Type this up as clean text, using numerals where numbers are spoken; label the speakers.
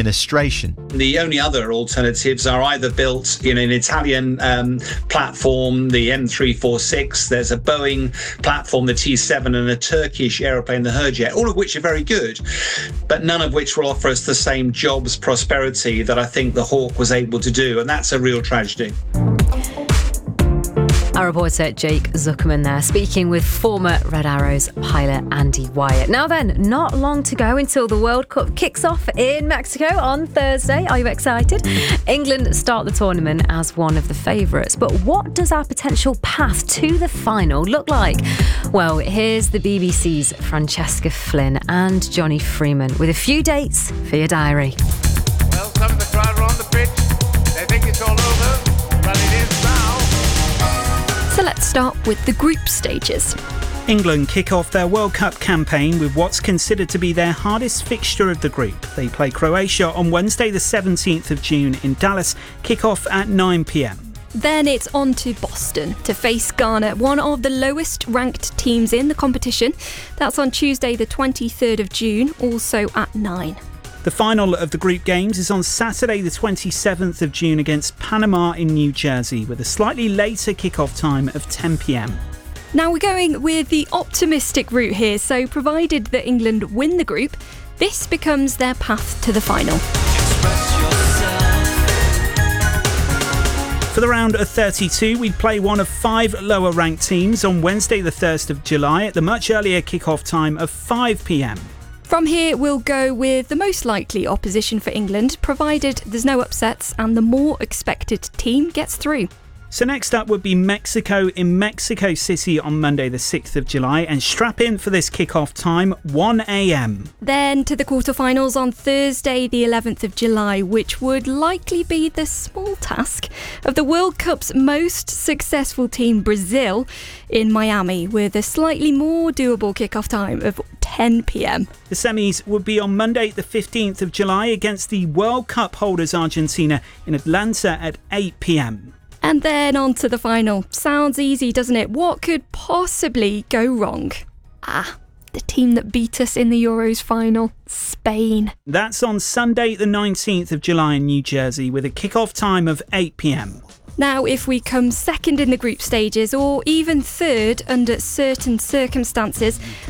Speaker 1: administration.
Speaker 2: The only other alternatives are either built in an Italian platform, the M346, there's a Boeing platform, the T7, and a Turkish aeroplane, the Hurjet, all of which are very good, but none of which will offer us the same jobs prosperity that I think the Hawk was able to do, and that's a real tragedy.
Speaker 3: Our reporter Jake Zuckerman there, speaking with former Red Arrows pilot Andy Wyatt. Now then, not long to go until the World Cup kicks off in Mexico on Thursday. Are you excited? England start the tournament as one of the favourites. But what does our potential path to the final look like? Well, here's the BBC's Francesca Flynn and Johnny Freeman with a few dates for your diary.
Speaker 4: Well, some of the crowd are on the pitch. They think it's all over, but it is now.
Speaker 5: So let's start with the group stages.
Speaker 6: England kick off their World Cup campaign with what's considered to be their hardest fixture of the group. They play Croatia on Wednesday the 17th of June in Dallas, kick off at 9 p.m.
Speaker 5: Then it's on to Boston to face Ghana, one of the lowest ranked teams in the competition. That's on Tuesday the 23rd of June, also at 9.
Speaker 6: The final of the group games is on Saturday the 27th of June against Panama in New Jersey, with a slightly later kick-off time of 10 p.m.
Speaker 5: Now we're going with the optimistic route here, so provided that England win the group, this becomes their path to the final.
Speaker 6: For the round of 32, we play one of 5 lower-ranked teams on Wednesday the 1st of July at the much earlier kick-off time of 5 p.m.
Speaker 5: From here, we'll go with the most likely opposition for England, provided there's no upsets and the more expected team gets through.
Speaker 6: So next up would be Mexico in Mexico City on Monday the 6th of July, and strap in for this kick-off time, 1 a.m.
Speaker 5: Then to the quarterfinals on Thursday the 11th of July, which would likely be the small task of the World Cup's most successful team, Brazil, in Miami, with a slightly more doable kick-off time of 10 p.m.
Speaker 6: The semis would be on Monday the 15th of July against the World Cup holders Argentina in Atlanta at 8 p.m.
Speaker 5: And then on to the final. Sounds easy, doesn't it? What could possibly go wrong? The team that beat us in the Euros final, Spain.
Speaker 6: That's on Sunday the 19th of July in New Jersey with a kick-off time of 8 p.m.
Speaker 5: Now, if we come second in the group stages or even third under certain circumstances,